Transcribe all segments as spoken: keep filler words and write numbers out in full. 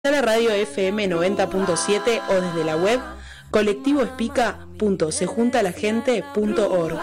La radio F M noventa punto siete o desde la web colectivo espica punto se junta la gente punto org.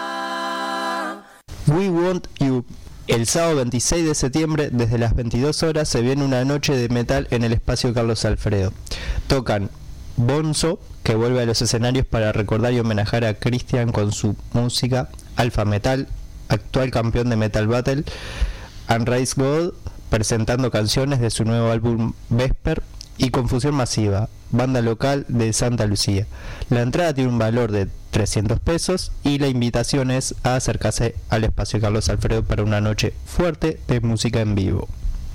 We Want You. El sábado veintiséis de septiembre, desde las veintidós horas, se viene una noche de metal en el espacio Carlos Alfredo. Tocan Bonzo, que vuelve a los escenarios para recordar y homenajear a Christian con su música, Alpha Metal, actual campeón de Metal Battle, and Rise God, presentando canciones de su nuevo álbum Vesper, y Confusión Masiva, banda local de Santa Lucía. La entrada tiene un valor de trescientos pesos y la invitación es a acercarse al espacio Carlos Alfredo para una noche fuerte de música en vivo.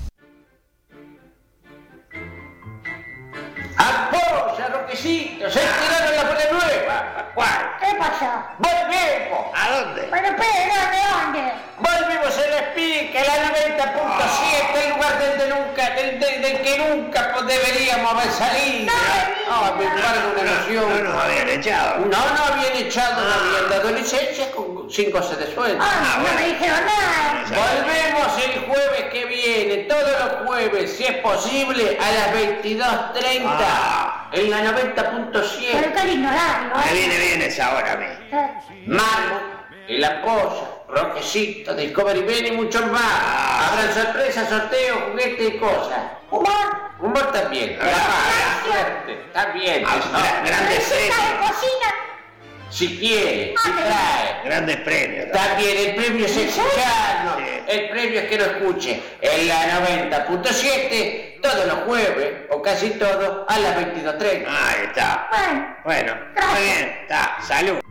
¡Apoya, Roquecito! ¡Se tiraron la bola nueva! ¿Cuál? ¿Qué pasó? ¡Volvemos! ¿A dónde? Pero espera, ¿de dónde? Volvimos a la Espica, la noventa punto siete, el lugar del, de nunca, del, del, del que nunca pues, deberíamos haber salido. No, me embargo una noción. No nos habían echado. No, no habían echado, no habían dado licencia con cinco se de sueldo. Ah, no me dijeron nada. Volvemos el jueves que viene, todos los jueves, si es posible, a las veintidós treinta, Ah. en la noventa punto Pero siete. qué lindo horario, Me ¿eh? viene bien esa hora a mí. Eh, Marmo, El Apoya, Roquecito, Discovery Ben y muchos más. Habrán sorpresas, sorteos, juguetes y cosas. Humor. Humor también. Ah, La suerte, también. Ah, ¿no? gra- grandes Receta de premios. cocina. Si quiere, si trae. Grandes premios. También el premio es escucharnos. Sí. El premio es que lo escuche en la noventa punto siete todos los jueves, o casi todos, a las veintidós treinta. Ahí está. Bueno, Bueno, muy bien. Está. Salud.